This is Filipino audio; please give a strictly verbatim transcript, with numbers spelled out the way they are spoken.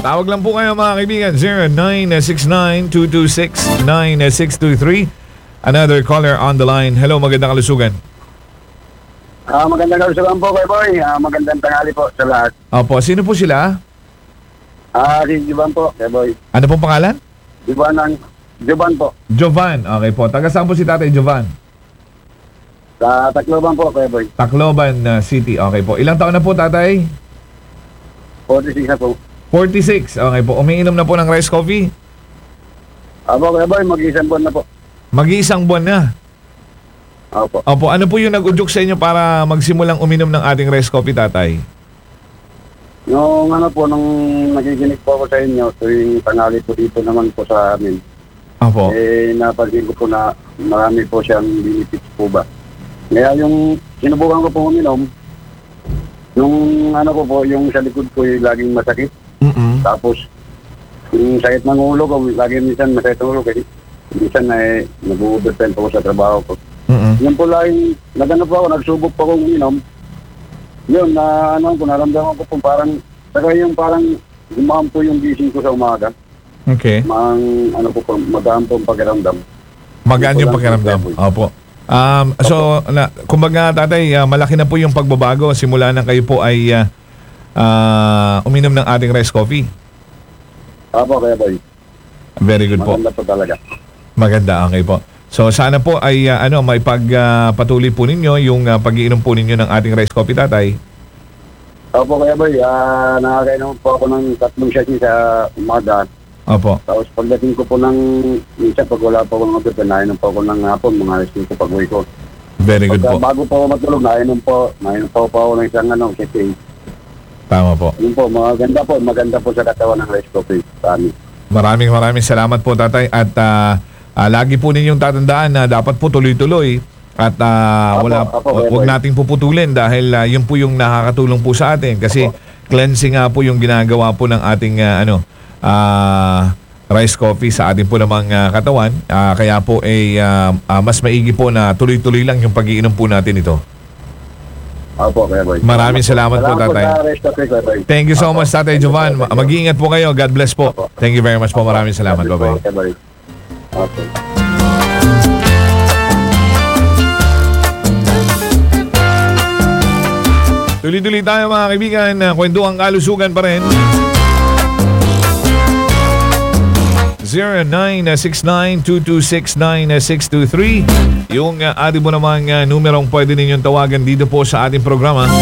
Tawag lang po kayo mga kaibigan, zero nine six nine, two two six, nine six two three. Another caller on the line. Hello, magandang kalusugan. Ah, magandang kalusugan po kay Boy. Ah, magandang tanghali po sa lahat. Opo, sino po sila? Ah, si Juban po kay Boy. Ano pong pangalan? Juban ang Juban po. Jovan. Okay po. Taga saan po si Tatay Jovan? Sa Tacloban po kay Boy. Tacloban uh, City. Okay po. Ilang taon na po, Tatay? forty-six na po. forty-six. Okay po. Umiinom na po ng rice coffee? Apo kay Boy, mag-isang buwan na po. Mag-iisang buwan na. Opo. Opo. Ano po yung nag-udyok sa inyo para magsimulang uminom ng ating rice coffee, Tatay? Nung ano po, nung nakikinig po ako sa inyo, tuwing tanghali po dito naman po sa amin, Opo. eh, napansin ko po na marami po siyang benefits po ba. Kaya yung sinubukan ko po uminom, yung ano ko po, yung sa likod ko yung laging masakit. Mm-mm. Tapos, yung sakit ng ulo ko, lagi minsan masakit ang ulo kasi minsan eh, nag-overtime po ako sa trabaho ko. Mm-mm. Yun po lang, nagano po ako, nagsubok po akong inom. Yun, na ano ko, naramdaman ko po parang, saka yung parang gumaan po yung gising ko sa umaga. Okay. Mang, ano po po, magaan po ang pakiramdam. Magaan yung pakiramdam. Opo. Um, so, na, kumbaga, Tatay, uh, malaki na po yung pagbabago simula nang kayo po ay uh, uh, uminom ng ating rice coffee. Apo, kaya boy. Very good po. Maganda po talaga. Maganda, okay po. So sana po ay uh, ano may pagpatuloy uh, po ninyo yung uh, pag-iinom po ninyo ng ating rice coffee, Tatay. Opo, kaya boy, uh, nakakainom po ako ng tatlong session sa umaga. Opo. Tapos pagdating ko po ng, minsan pag wala po ako ng magdata, nainom po ako ng hapon, mga alas ko pag uwi ko. Very good Pagka po. bago po ako matulog, nainom po, nainom po po ako ng isang ano, cafe. Tama po. Yun po, maganda po, maganda po sa katawan ng rice coffee sa amin. Maraming maraming salamat po, Tatay, at uh, uh, lagi po ninyong tatandaan na dapat po tuloy-tuloy at uh, Apo, wala apo, hu- huwag apo. nating puputulin dahil uh, yun po yung nakakatulong po sa atin kasi Apo. cleansing nga po yung ginagawa po ng ating uh, ano uh, rice coffee sa ating po namang uh, katawan. Uh, kaya po ay uh, uh, mas maigi po na tuloy-tuloy lang yung pag-iinom po natin ito. Opo, kaya boy. Maraming salamat po, Salamat Tatay. po sa rice coffee, kaya boy. Thank you so Apo. much, Tatay Thank you Jovan. po, thank you. Mag-iingat po kayo. God bless po. Apo. Thank you very much po. Maraming salamat. Salamat po, Bye-bye. kaya boy. Okay. Tuloy-tuloy tayo mga kaibigan. Kwentuhang kalusugan pa rin. zero nine six nine, two two six, nine six two three. Yung uh, ating mo namang uh, numerong pwede ninyong tawagan dito po sa ating programa.